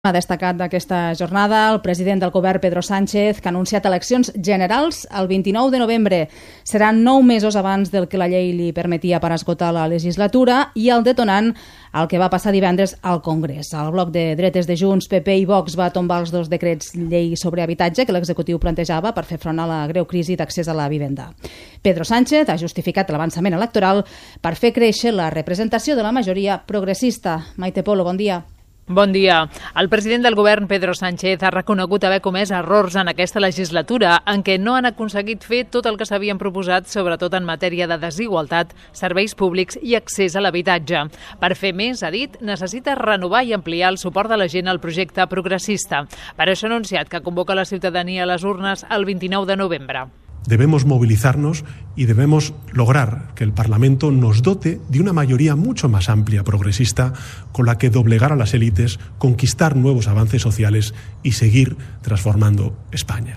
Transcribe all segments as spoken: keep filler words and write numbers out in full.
Ha destacat d'aquesta jornada el president del govern, Pedro Sánchez, que ha anunciat eleccions generals el vint-i-nou de novembre. Seran nou mesos abans del que la llei li permetia per esgotar la legislatura i el detonant el que va passar divendres al Congrés. El bloc de dretes de Junts, P P i Vox va tombar els dos decrets llei sobre habitatge que l'executiu plantejava per fer front a la greu crisi d'accés a la vivenda. Pedro Sánchez ha justificat l'avançament electoral per fer créixer la representació de la majoria progressista. Maite Polo, bon dia. Bon dia. El president del govern, Pedro Sánchez, ha reconegut haver comès errors en aquesta legislatura en què no han aconseguit fer tot el que s'havien proposat, sobretot en matèria de desigualtat, serveis públics i accés a l'habitatge. Per fer més, ha dit, necessita renovar i ampliar el suport de la gent al projecte progressista. Per això ha anunciat que convoca la ciutadania a les urnes el vint-i-nou de novembre. Debemos movilizarnos y debemos lograr que el Parlamento nos dote de una mayoría mucho más amplia progresista con la que doblegar a las élites, conquistar nuevos avances sociales y seguir transformando España.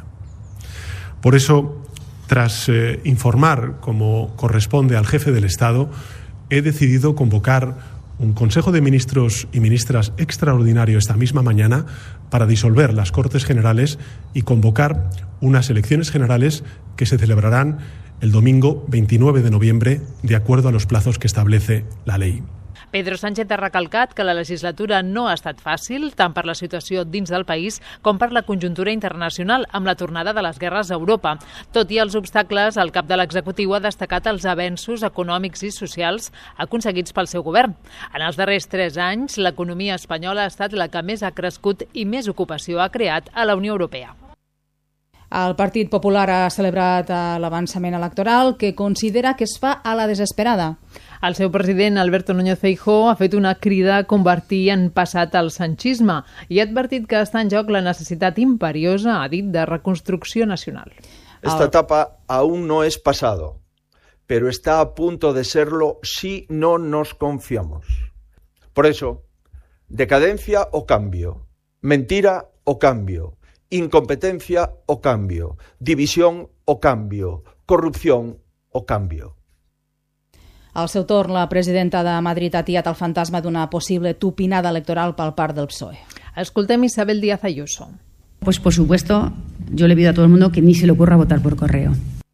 Por eso, tras eh, informar como corresponde al jefe del Estado, he decidido convocar un Consejo de Ministros y Ministras extraordinario esta misma mañana para disolver las Cortes Generales y convocar unas elecciones generales que se celebrarán el domingo veintinueve de noviembre de acuerdo a los plazos que establece la ley. Pedro Sánchez ha recalcat que la legislatura no ha estat fàcil, tant per la situació dins del país com per la conjuntura internacional amb la tornada de les guerres a Europa. Tot i els obstacles, el cap de l'executiu ha destacat els avenços econòmics i socials aconseguits pel seu govern. En els darrers tres anys, l'economia espanyola ha estat la que més ha crescut i més ocupació ha creat a la Unió Europea. El Partit Popular ha celebrat l'avançament electoral que considera que es fa a la desesperada. El seu president, Alberto Núñez Feijóo, ha fet una crida a convertir en passat el sanchisme i ha advertit que està en joc la necessitat imperiosa, ha dit, de reconstrucció nacional. Esta etapa aún no es pasado, pero está a punto de serlo si no nos confiamos. Por eso, decadencia o cambio, mentira o cambio, incompetencia o cambio, división o cambio, corrupción o cambio. Al seu torn, la presidenta de Madrid ha atiat el fantasma d'una possible tupinada electoral per part del P S O E. Escoltem Isabel Díaz Ayuso. Pues por supuesto, yo le pido a todo el mundo que ni se le ocurra votar por correo.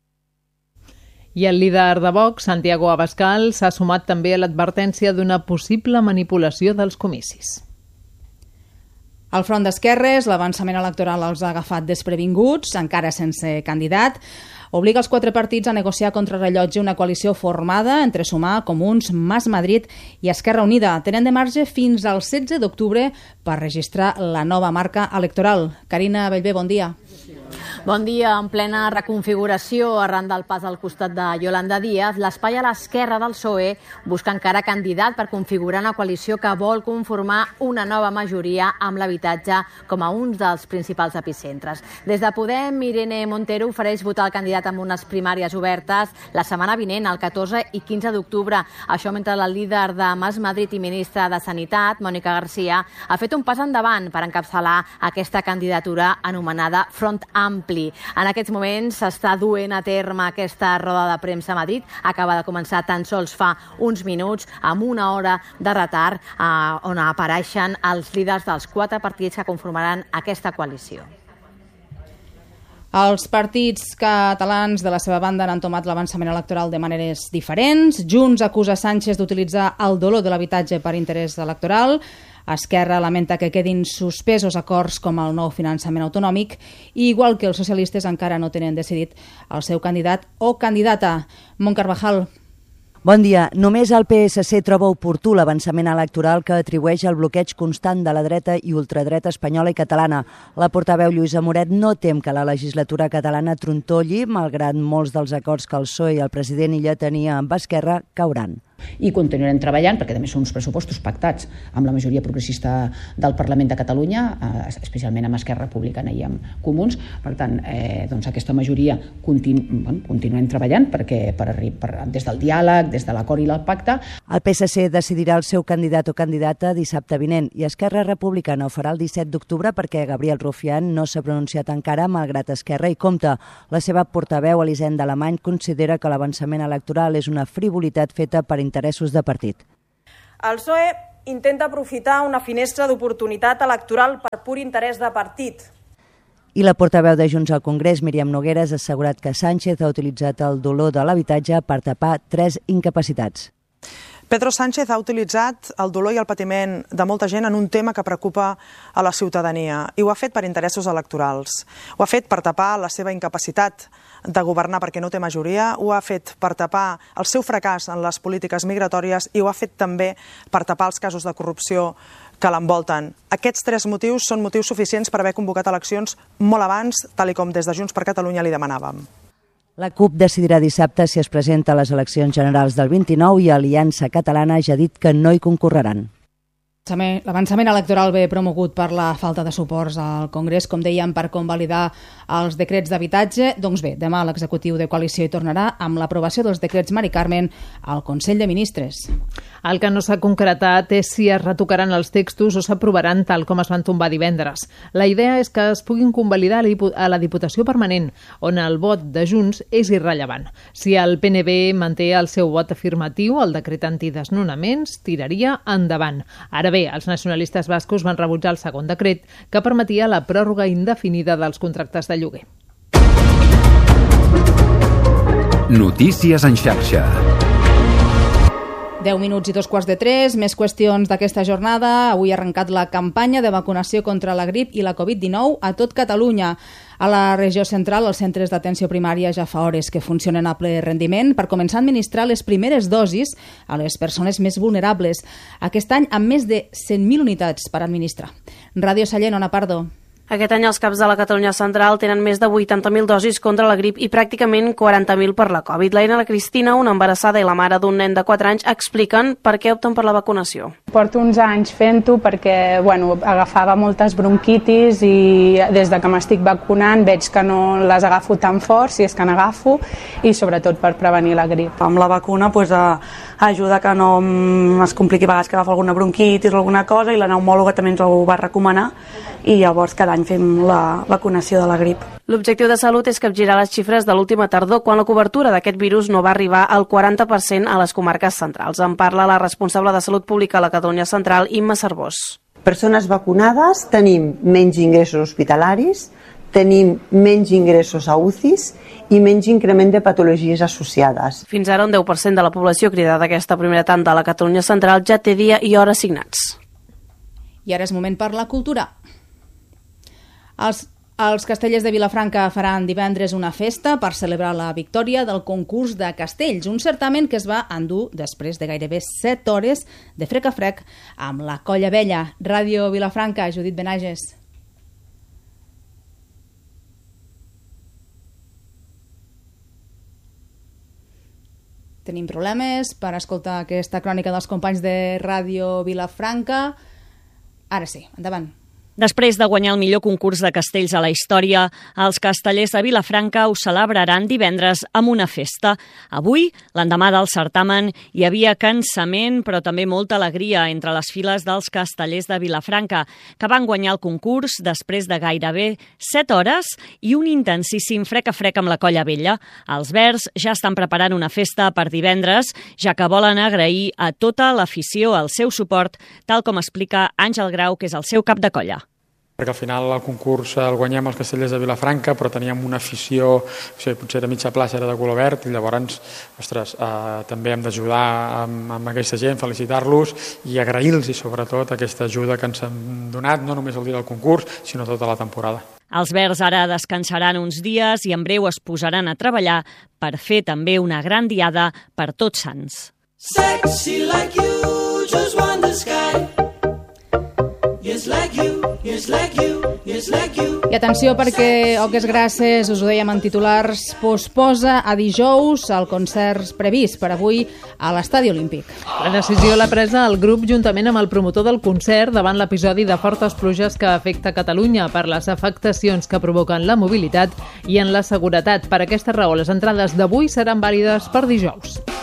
I el líder de Vox, Santiago Abascal, s'ha sumat també a l'advertència d'una possible manipulació dels comicis. Al front d'esquerres, l'avançament electoral els ha agafat desprevinguts, encara sense candidat. Obliga els quatre partits a negociar contra rellotge una coalició formada entre Sumar, Comuns, Mas Madrid i Esquerra Unida, tenint de marge fins al setze d'octubre per registrar la nova marca electoral. Carina Bellver, bon dia. Bon dia. En plena reconfiguració arran del pas al costat de Yolanda Díaz, l'espai a l'esquerra del P S O E busca encara candidat per configurar una coalició que vol conformar una nova majoria amb l'habitatge com a un dels principals epicentres. Des de Podem, Irene Montero ofereix votar el candidat amb unes primàries obertes la setmana vinent, el catorze i quinze d'octubre. Això mentre la líder de Mas Madrid i ministra de Sanitat, Mònica García, ha fet un pas endavant per encapçalar aquesta candidatura anomenada Front Ampli. En aquests moments s'està duent a terme aquesta roda de premsa a Madrid. Acaba de començar tan sols fa uns minuts, amb una hora de retard, eh, on apareixen els líders dels quatre partits que conformaran aquesta coalició. Els partits catalans de la seva banda han entomat l'avançament electoral de maneres diferents. Junts acusa Sánchez d'utilitzar el dolor de l'habitatge per interès electoral. Esquerra lamenta que quedin suspesos acords com el nou finançament autonòmic i, igual que els socialistes, encara no tenen decidit el seu candidat o candidata. Montcarvajal. Bon dia. Només el P S C troba oportú l'avançament electoral que atribueix el bloqueig constant de la dreta i ultradreta espanyola i catalana. La portaveu Lluïsa Moret no tem que la legislatura catalana trontolli, malgrat molts dels acords que el P S O E i el president Illa tenia amb Esquerra cauran. I continuarem treballant, perquè també són uns pressupostos pactats amb la majoria progressista del Parlament de Catalunya, especialment amb Esquerra Republicana i amb Comuns. Per tant, eh, doncs aquesta majoria continu, bueno, continuem treballant perquè, per, per, des del diàleg, des de l'acord i el pacte. El P S C decidirà el seu candidat o candidata dissabte vinent i Esquerra Republicana ho farà el disset d'octubre perquè Gabriel Rufián no s'ha pronunciat encara, malgrat Esquerra i compta. La seva portaveu, Elisenda Alemany, considera que l'avançament electoral és una frivolitat feta per interessos de partit. El P S O E intenta aprofitar una finestra d'oportunitat electoral per pur interès de partit. I la portaveu de Junts al Congrés, Míriam Nogueras, ha assegurat que Sánchez ha utilitzat el dolor de l'habitatge per tapar tres incapacitats. Pedro Sánchez ha utilitzat el dolor i el patiment de molta gent en un tema que preocupa a la ciutadania i ho ha fet per interessos electorals. Ho ha fet per tapar la seva incapacitat de governar perquè no té majoria, ho ha fet per tapar el seu fracàs en les polítiques migratòries i ho ha fet també per tapar els casos de corrupció que l'envolten. Aquests tres motius són motius suficients per haver convocat eleccions molt abans, tal i com des de Junts per Catalunya li demanàvem. La CUP decidirà dissabte si es presenta a les eleccions generals del vint-i-nou i Aliança Catalana ja ha dit que no hi concorreran. L'avançament electoral ve promogut per la falta de suports al Congrés, com dèiem, per convalidar els decrets d'habitatge. Doncs bé, demà l'executiu de coalició hi tornarà amb l'aprovació dels decrets Mari Carmen al Consell de Ministres. El que no s'ha concretat és si es retocaran els textos o s'aprovaran tal com es van tombar divendres. La idea és que es puguin convalidar a la Diputació Permanent, on el vot de Junts és irrellevant. Si el P N B manté el seu vot afirmatiu, el decret antidesnonaments tiraria endavant. Ara bé, els nacionalistes bascos van rebutjar el segon decret que permetia la pròrroga indefinida dels contractes de lloguer. Notícies en xarxa. deu minuts i dos quarts de tres, més qüestions d'aquesta jornada. Avui ha arrencat la campanya de vacunació contra la grip i la covid dinou a tot Catalunya. A la regió central, els centres d'atenció primària ja fa hores que funcionen a ple rendiment per començar a administrar les primeres dosis a les persones més vulnerables. Aquest any amb més de cent mil unitats per administrar. Ràdio Sallent, Ona Pardo. Aquest any els caps de la Catalunya central tenen més de vuitanta mil dosis contra la grip i pràcticament quaranta mil per la Covid. L'Aina i la Cristina, una embarassada i la mare d'un nen de quatre anys, expliquen per què opten per la vacunació. Porto uns anys fent-ho perquè bueno, agafava moltes bronquitis i des de que m'estic vacunant veig que no les agafo tan fort, si és que n'agafo, i sobretot per prevenir la grip. Amb la vacuna pues, ajuda que no es compliqui a vegades que agafa alguna bronquitis o alguna cosa, i la neumòloga també ens ho va recomanar, i llavors cada any fem la vacunació de la grip. L'objectiu de Salut és capgirar les xifres de l'última tardor, quan la cobertura d'aquest virus no va arribar al quaranta per cent a les comarques centrals. En parla la responsable de Salut Pública a la Catalunya Central, Imma Cervós. Persones vacunades tenim menys ingressos hospitalaris, tenim menys ingressos a U C Is i menys increment de patologies associades. Fins ara un deu per cent de la població cridada aquesta primera tanda a la Catalunya Central ja té dia i hora assignats. I ara és moment per la cultura. Els, els castellers de Vilafranca faran divendres una festa per celebrar la victòria del concurs de castells, un certamen que es va endur després de gairebé set hores de frec a frec amb la Colla Vella. Ràdio Vilafranca, Judit Benages. Tenim problemes per escoltar aquesta crònica dels companys de Ràdio Vilafranca. Ara sí, endavant. Després de guanyar el millor concurs de castells a la història, els castellers de Vilafranca ho celebraran divendres amb una festa. Avui, l'endemà del certamen, hi havia cansament, però també molta alegria entre les files dels castellers de Vilafranca, que van guanyar el concurs després de gairebé set hores i un intensíssim frec a frec amb la Colla Vella. Els verds ja estan preparant una festa per divendres, ja que volen agrair a tota l'afició el seu suport, tal com explica Àngel Grau, que és el seu cap de colla. Perquè al final el concurs el guanyem els castellers de Vilafranca, però teníem una afició, o sigui, potser era mitja plaça, era de color verd, i llavors, ostres, eh, també hem d'ajudar amb, amb aquesta gent, felicitar-los i agrair-los, i sobretot, aquesta ajuda que ens han donat, no només el dia del concurs, sinó tota la temporada. Els verds ara descansaran uns dies i en breu es posaran a treballar per fer també una gran diada per Tots Sants. Sexy like you, just want the sky. Yes, like you, yes, like you, yes, like you. I atenció perquè Oques Grasses, us ho dèiem en titulars, posposa a dijous el concert previst per avui a l'Estadi Olímpic. La decisió l'ha presa el grup juntament amb el promotor del concert davant l'episodi de fortes pluges que afecta Catalunya per les afectacions que provoquen la mobilitat i en la seguretat. Per aquesta raó, les entrades d'avui seran vàlides per dijous.